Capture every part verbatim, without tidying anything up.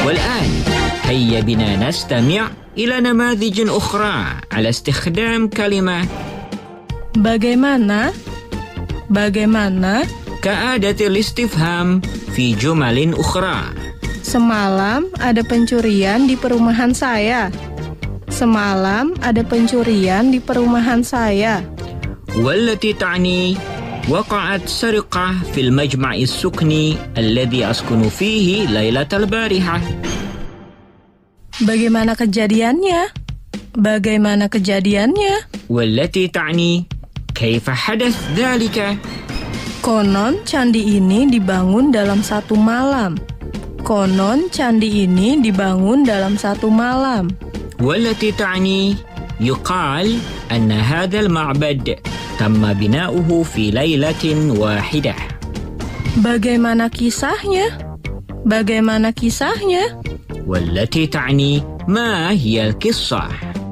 والآن هيا بنا نستمع إلى نماذج أخرى على استخدام كلمة Bagaimana? Bagaimana? كعادة الاستفهام في جمل أخرى. Semalam ada pencurian di perumahan saya. Semalam ada pencurian di perumahan saya. والتي تعني وقعت سرقة في المجمع السكني الذي أسكن فيه ليلة البارحة. Bagaimana kejadiannya? Bagaimana kejadiannya? والتي تعني كيف حدث ذلك. Konon candi ini dibangun dalam satu malam. Konon candi ini dibangun dalam satu malam. والتي تعني يقال أن هذا المعبد تم بناؤه في ليلة واحدة. Bagaimana kisahnya? Bagaimana kisahnya? والتي تعني ما هي القصة.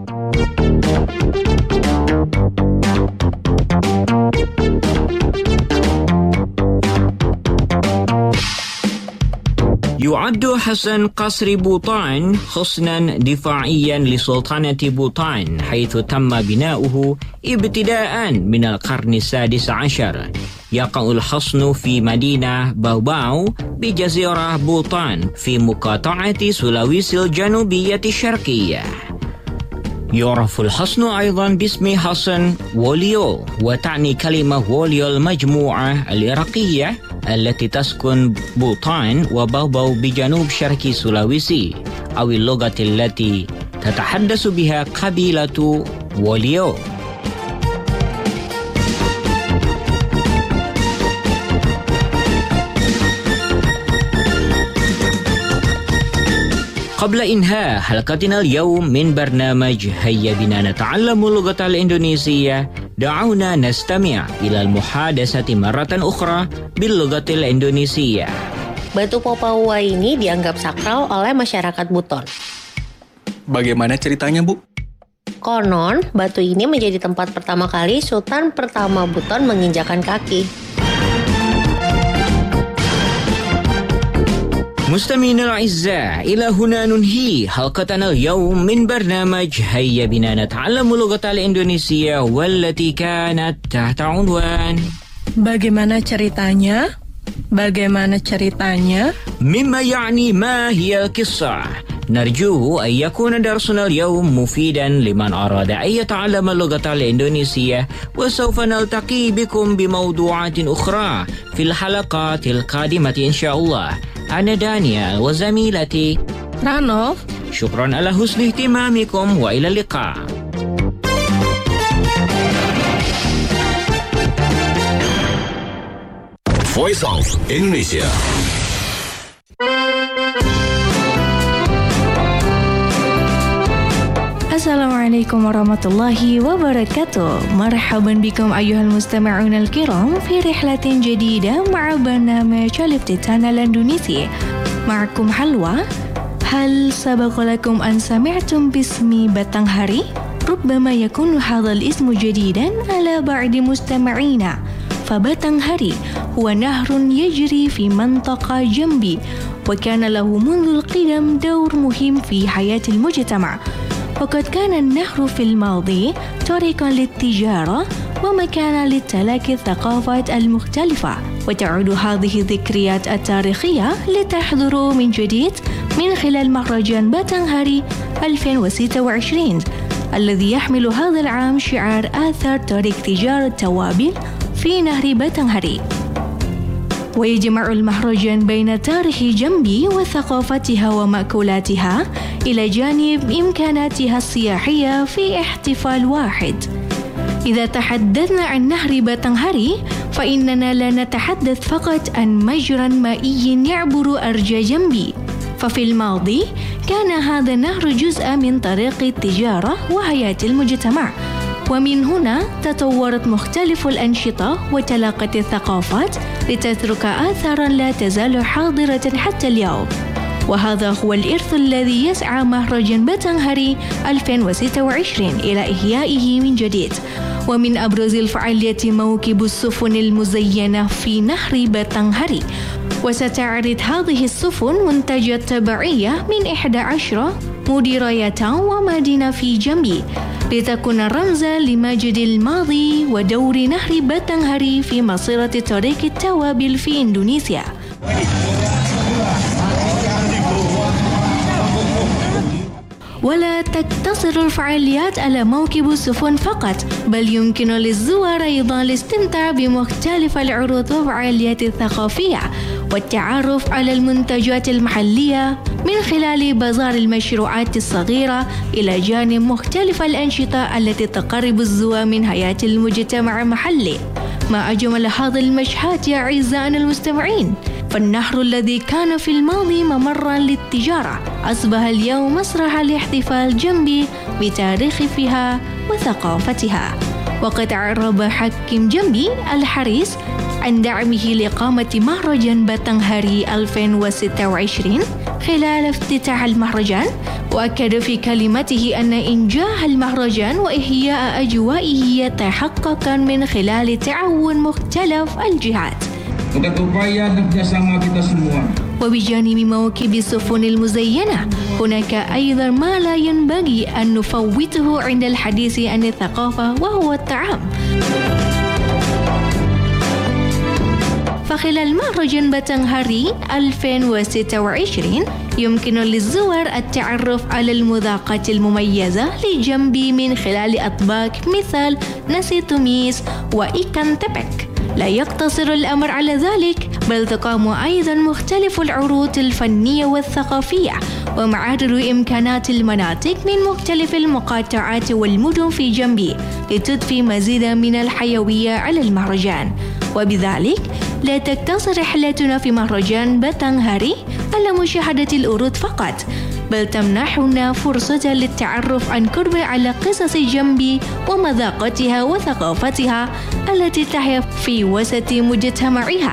يعد حصن قصر بوطان حصنا دفاعيا لسلطنة بوطان، حيث تم بناؤه ابتداء من القرن السادس عشر. يقع الحصن في مدينة باوباو بجزيرة بوطان في مقاطعة سولاويسي الجنوبية الشرقية. يعرف الحصن أيضا باسم حصن ووليول، وتعني كلمة ووليول المجموعة العراقية التي تسكن بوطان وباوباو بجنوب شرق سولاويسي، أو اللغة التي تتحدث بها قبيلة ووليول. قبل إنهاء حلقتنا اليوم من برنامج هيا بنا نتعلم اللغة الإندونيسية، دعونا نستمع إلى المحادثة مرة أخرى باللغة الإندونيسية. Batu Popawua ini dianggap sakral oleh masyarakat Buton. Bagaimana ceritanya, Bu? Konon, batu ini menjadi tempat pertama kali Sultan pertama Buton menginjakan kaki. مستمعينا الأعزاء، إلى هنا ننهي حلقتنا اليوم من برنامج هيا بنا نتعلم اللغة الإندونيسية، والتي كانت تحت عنوان Bagaimana ceritanya? Bagaimana ceritanya? مما يعني ما هي القصة. نرجو أن يكون درسنا اليوم مفيدا لمن أراد أن يتعلم اللغة الإندونيسية، وسوف نلتقي بكم بموضوعات أخرى في الحلقات القادمة إن شاء الله. أنا دانيال وزميلتي Ranof, شكرا على حسن اهتمامكم وإلى اللقاء. Voice of Indonesia. Assalamualaikum warahmatullahi wabarakatuh. Marhaban bikum ayyuhal mustami'un al-kiram fi rihlatin jadida ma'a barnamij al-ibtitan al-Indonesi. Ma'akum Halwa. Hal sabaqa lakum an sami'tum bismi Batanghari? Rubbama yakunu hadha al-ismu jadidan ala ba'di mustami'ina. فباتنغهاري هو نهر يجري في منطقة جنبي، وكان له منذ القدم دور مهم في حياة المجتمع. وقد كان النهر في الماضي طريقا للتجارة ومكانا لتلاقي الثقافات المختلفة. وتعود هذه الذكريات التاريخية لتحضر من جديد من خلال مهرجان باتنغهاري ألفين وستة وعشرين الذي يحمل هذا العام شعار آثار طريق تجارة التوابل في نهر باتنغهاري. ويجمع المهرجان بين تاريخ جنبي وثقافتها ومأكولاتها إلى جانب إمكاناتها السياحية في احتفال واحد. إذا تحدثنا عن نهر باتنغهاري فإننا لا نتحدث فقط عن مجرى مائي يعبر أرجاء جنبي، ففي الماضي كان هذا النهر جزءا من طريق التجارة وحياة المجتمع، ومن هنا تطورت مختلف الأنشطة وتلاقت الثقافات لتترك آثارا لا تزال حاضرة حتى اليوم. وهذا هو الإرث الذي يسعى مهرجان باتنغهاري ألفين وستة وعشرين إلى إحيائه من جديد. ومن أبرز الفعاليات موكب السفن المزينة في نهر باتنغهاري، وستعرض هذه السفن منتجات تبعية من إحدى عشرة مديرية ومدينة في جنبي لتكون رمزا لمجد الماضي ودور نهر باتنغهاري في مسيرة طريق التوابل في إندونيسيا. ولا تقتصر الفعاليات على موكب السفن فقط، بل يمكن للزوار أيضا الاستمتاع بمختلف العروض والفعاليات الثقافية والتعرف على المنتجات المحلية من خلال بازار المشروعات الصغيرة إلى جانب مختلف الأنشطة التي تقرب الزوار من حياة المجتمع المحلي. ما أجمل هذا المشهد يا أعزائنا المستمعين، فالنهر الذي كان في الماضي ممرا للتجارة أصبح اليوم مسرح لاحتفال جنبي بتاريخها وثقافتها. وقد عرب حاكم جنبي الحريص عن دعمه لإقامة مهرجان باتنغهاري ألفين وستة وعشرين خلال افتتاح المهرجان، وأكد في كلمته أن إنجاح المهرجان وإحياء أجوائه يتحقق من خلال تعاون مختلف الجهات. وبجانب موكب السفن المزينة هناك أيضا ما لا ينبغي أن نفوته عند الحديث عن الثقافة وهو الطعام. فخلال مهرجان باتنغهاري ألفين وستة وعشرين يمكن للزوار التعرف على المذاقات المميزة لجنبي من خلال أطباق مثل ناسي توميس وإيكان تبك. لا يقتصر الأمر على ذلك، بل تقام أيضا مختلف العروض الفنية والثقافية ومعارض إمكانات المناطق من مختلف المقاطعات والمدن في جنبي لتضفي مزيدا من الحيوية على المهرجان. وبذلك لا تقتصر رحلتنا في مهرجان باتنغهاري على مشاهدة العروض فقط، بل تمنحنا فرصة للتعرف عن قرب على قصص جنبي ومذاقتها وثقافتها التي تحيا في وسط مجتمعها.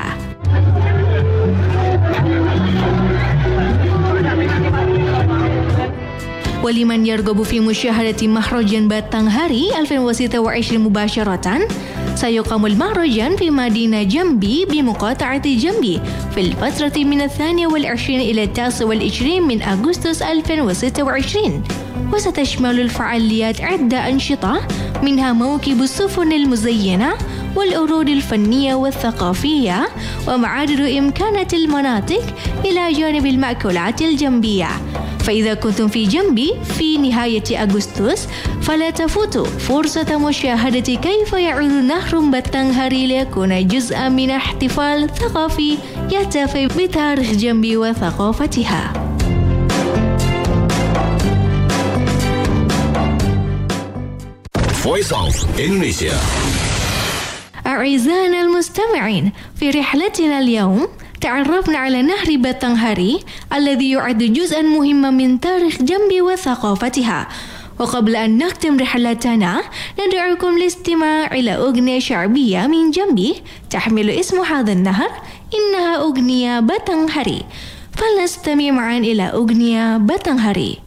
ولمن يرغب في مشاهدة مهرجان باتنغهاري ألفين وستة وعشرين مباشرة، سيقام المهرجان في مدينة جنبي بمقاطعة جنبي في الفترة من الثانية والعشرين إلى التاسع والعشرين من أغسطس ألفين وستة وعشرين، وستشمل الفعاليات عدة أنشطة منها موكب السفن المزينة والعروض الفنية والثقافية ومعارض إمكانات المناطق إلى جانب المأكولات الجنبية. فإذا كنتم في جنبي في نهاية أغسطس فلا تفوتوا فرصة مشاهدة كيف يعود نهر باتنغهاري ليكون جزءا من احتفال ثقافي يحتفي بتاريخ جنبي وثقافتها. Voice of Indonesia. أعزائنا المستمعين، في رحلتنا اليوم تعرفنا على نهر باتنغهاري الذي يعد جزءا مهما من تاريخ جنبي وثقافتها. وقبل أن نختم رحلتنا ندعوكم للاستماع إلى أغنية شعبية من جنبي تحمل اسم هذا النهر، إنها أغنية باتنغهاري. فلنستمع معا إلى أغنية باتنغهاري.